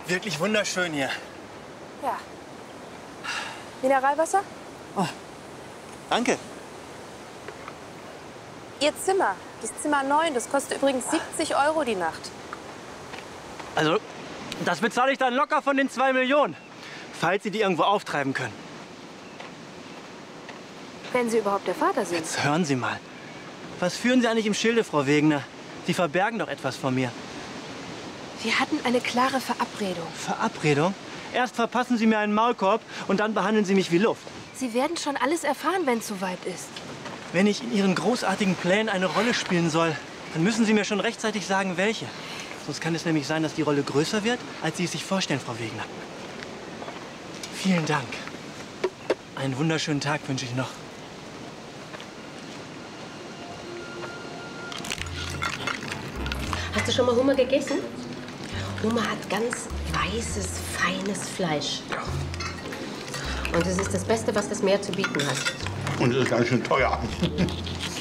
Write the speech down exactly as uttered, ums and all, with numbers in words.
Wirklich wunderschön hier. Ja. Mineralwasser? Oh, danke. Ihr Zimmer, das Zimmer neun, das kostet übrigens siebzig Euro die Nacht. Also, das bezahle ich dann locker von den zwei Millionen, falls Sie die irgendwo auftreiben können. Wenn Sie überhaupt der Vater sind. Jetzt hören Sie mal. Was führen Sie eigentlich im Schilde, Frau Wegener? Sie verbergen doch etwas vor mir. Wir hatten eine klare Verabredung. Verabredung? Erst verpassen Sie mir einen Maulkorb und dann behandeln Sie mich wie Luft. Sie werden schon alles erfahren, wenn es soweit ist. Wenn ich in Ihren großartigen Plänen eine Rolle spielen soll, dann müssen Sie mir schon rechtzeitig sagen, welche. Sonst kann es nämlich sein, dass die Rolle größer wird, als Sie es sich vorstellen, Frau Wegener. Vielen Dank. Einen wunderschönen Tag wünsche ich noch. Hast du schon mal Hummer gegessen? Hummer hat ganz weißes, feines Fleisch. Und es ist das Beste, was das Meer zu bieten hat. Und es ist ganz schön teuer.